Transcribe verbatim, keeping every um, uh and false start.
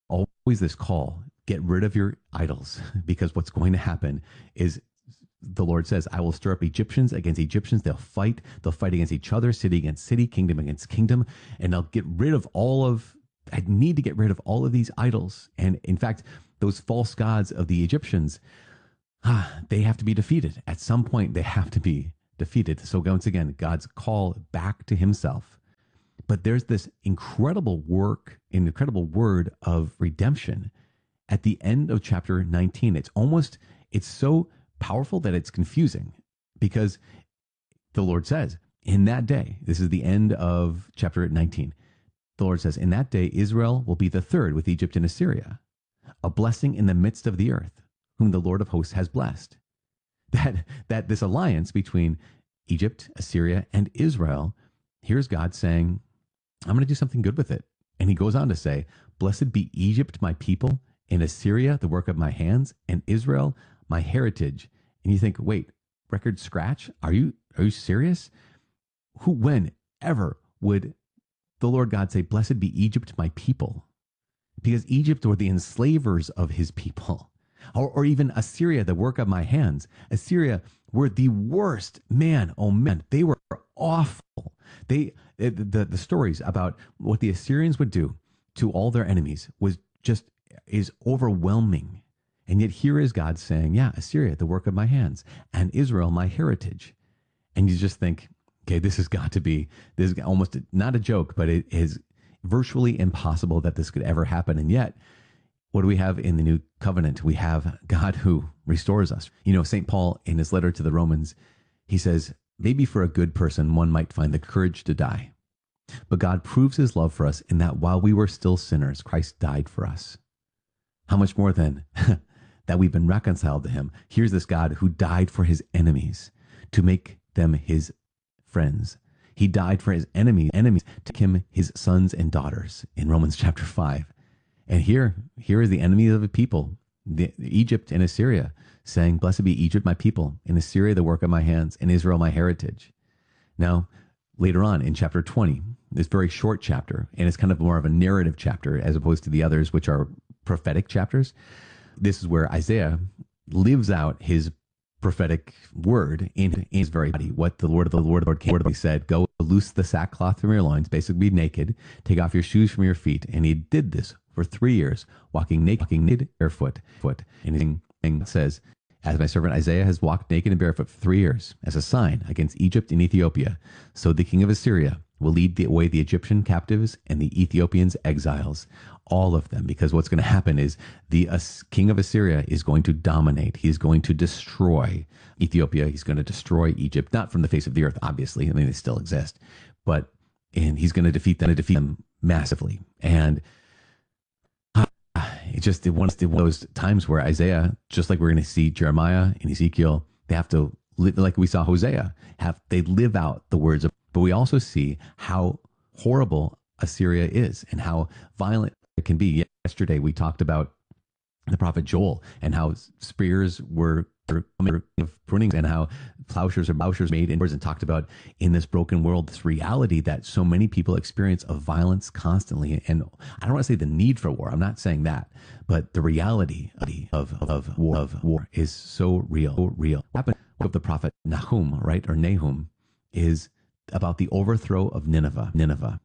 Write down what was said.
always this call, get rid of your idols, because what's going to happen is the Lord says, I will stir up Egyptians against Egyptians. They'll fight. They'll fight against each other, city against city, kingdom against kingdom. And I'll get rid of all of, I need to get rid of all of these idols. And in fact, those false gods of the Egyptians, ah, they have to be defeated. At some point, they have to be defeated. So once again, God's call back to himself. But there's this incredible work, an incredible word of redemption at the end of chapter nineteen. It's almost, it's so powerful that it's confusing, because the Lord says, in that day, this is the end of chapter nineteen. The Lord says, in that day, Israel will be the third with Egypt and Assyria, a blessing in the midst of the earth, whom the Lord of hosts has blessed. That, that this alliance between Egypt, Assyria, and Israel, here's God saying, I'm going to do something good with it. And he goes on to say, blessed be Egypt, my people, and Assyria, the work of my hands, and Israel, my heritage. And you think, wait, record scratch? Are you, are you serious? Who, when, ever would the Lord God say, blessed be Egypt, my people? Because Egypt were the enslavers of his people. Or, or even Assyria, the work of my hands. Assyria were the worst. Man, oh man, they were awful. They, the, the stories about what the Assyrians would do to all their enemies was just, is overwhelming. And yet here is God saying, yeah, Assyria, the work of my hands, and Israel, my heritage. And you just think, okay, this has got to be, this is almost not a joke, but it is virtually impossible that this could ever happen. And yet, what do we have in the new covenant? We have God who restores us. You know, Saint Paul, in his letter to the Romans, he says, maybe for a good person, one might find the courage to die. But God proves his love for us in that while we were still sinners, Christ died for us. How much more then that we've been reconciled to him? Here's this God who died for his enemies to make them his friends. He died for his enemies, enemies to make him his sons and daughters in Romans chapter five. And here, here is the enemy of the people, the, Egypt and Assyria, saying, blessed be Egypt, my people, and Assyria, the work of my hands, and Israel, my heritage. Now, later on in chapter twenty, this very short chapter, and it's kind of more of a narrative chapter as opposed to the others, which are prophetic chapters. This is where Isaiah lives out his prophetic word in his very body. What the Lord of the Lord of the Lord came and said, go loose the sackcloth from your loins, basically be naked, take off your shoes from your feet. And he did this for three years, walking naked, walking naked barefoot. Foot. And he says, as my servant Isaiah has walked naked and barefoot for three years as a sign against Egypt and Ethiopia, so the king of Assyria will lead the, away the Egyptian captives and the Ethiopians exiles, all of them, because what's going to happen is the uh, king of Assyria is going to dominate. He's going to destroy Ethiopia. He's going to destroy Egypt, not from the face of the earth, obviously. I mean, they still exist, but and he's going to defeat them, to defeat them massively. And uh, it just it one of those times where Isaiah, just like we're going to see Jeremiah and Ezekiel, they have to live like we saw Hosea. Have they live out the words of? But we also see how horrible Assyria is and how violent it can be. Yesterday, we talked about the prophet Joel and how spears were of pruning and how plowshares are plowshares made indoors, and talked about in this broken world, this reality that so many people experience of violence constantly. And I don't want to say the need for war. I'm not saying that, but the reality of, of, war, of war is so real, so real. What happened with the prophet Nahum, right? Or Nahum is about the overthrow of Nineveh. Nineveh.